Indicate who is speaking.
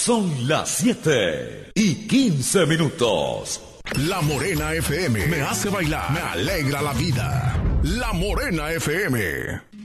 Speaker 1: Son las 7:15.
Speaker 2: La Morena FM me hace bailar, me alegra la vida. La Morena FM.